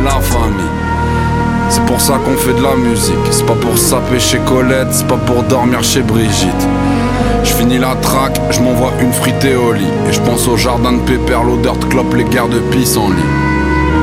la famille. C'est pour ça qu'on fait de la musique. C'est pas pour saper chez Colette, c'est pas pour dormir chez Brigitte. Je finis la traque, je m'envoie une fritée au lit. Et je pense au jardin de pépère, l'odeur de clope, les guerres de pissenlit.